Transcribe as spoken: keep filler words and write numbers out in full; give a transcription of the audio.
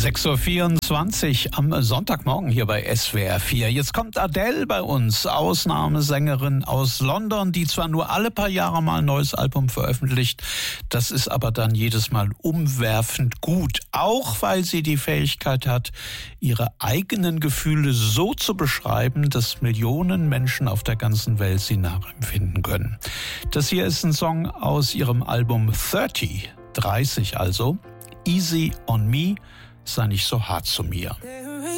sechs Uhr vierundzwanzig am Sonntagmorgen hier bei S W R vier. Jetzt kommt Adele bei uns, Ausnahmesängerin aus London, die zwar nur alle paar Jahre mal ein neues Album veröffentlicht, das ist aber dann jedes Mal umwerfend gut, auch weil sie die Fähigkeit hat, ihre eigenen Gefühle so zu beschreiben, dass Millionen Menschen auf der ganzen Welt sie nachempfinden können. Das hier ist ein Song aus ihrem Album dreißig, dreißig also, Easy on Me, sei nicht so hart zu mir.